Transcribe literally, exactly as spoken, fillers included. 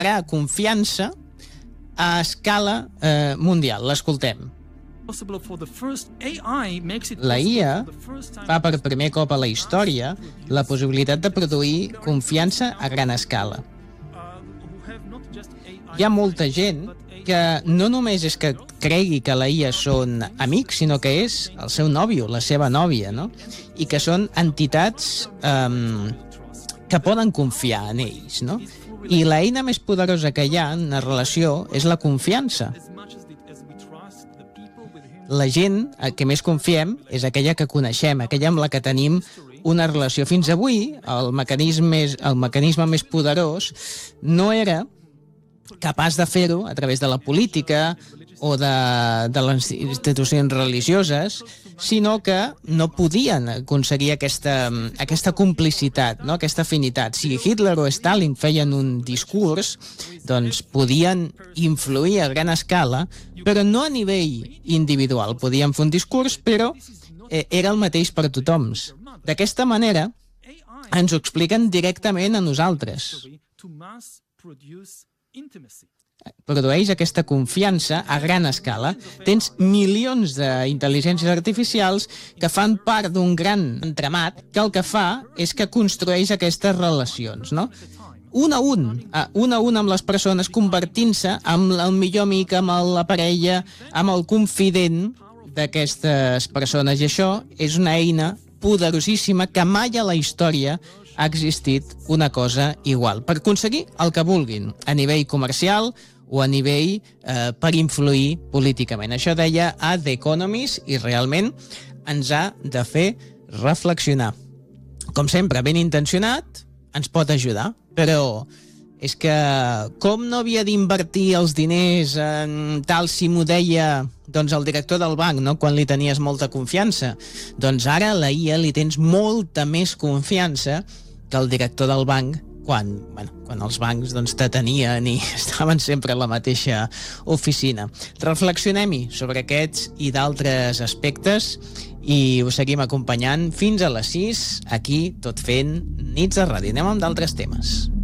generar confiança a escala eh, mundial. L'escoltem. La I A fa per primer cop a la història la possibilitat de produir confiança a gran escala. Hi ha molta gent que no només és que cregui que la I A són amics, sinó que és el seu nòvio, la seva nòvia, no? I que són entitats um, que poden confiar en ells, no? I l'eina més poderosa que hi ha en la relació és la confiança. La gent a què més confiem és aquella que coneixem, aquella amb la que tenim una relació. Fins avui, el mecanisme, el mecanisme més poderós no era capaç de fer-ho a través de la política o de, de les institucions religioses, sinó que no podien aconseguir aquesta, aquesta complicitat, no? Aquesta afinitat. Si Hitler o Stalin feien un discurs, doncs podien influir a gran escala, però no a nivell individual. Podien fer un discurs, però eh, era el mateix per a tothom. D'aquesta manera, ens ho expliquen directament a nosaltres. Produeix aquesta confiança a gran escala. Tens milions d'intel·ligències artificials que fan part d'un gran entramat que el que fa és que construeix aquestes relacions, no? Un a un, un a un amb les persones, convertint-se en el millor amic, amb la parella, amb el confident d'aquestes persones. I això és una eina poderosíssima que mai a la història ha existit una cosa igual, per aconseguir el que vulguin, a nivell comercial o a nivell eh, per influir políticament. Això deia a The Economist i realment ens ha de fer reflexionar. Com sempre, ben intencionat, ens pot ajudar, però és que com no havia d'invertir els diners en tal si m'ho deia doncs el director del banc, no? Quan li tenies molta confiança? Doncs ara a la I A li tens molta més confiança que el director del banc quan, bueno, quan els bancs doncs, te tenien i estaven sempre a la mateixa oficina. Reflexionem-hi sobre aquests i d'altres aspectes i us seguim acompanyant fins a les sis, aquí, tot fent Nits de Ràdio. Anem amb d'altres temes.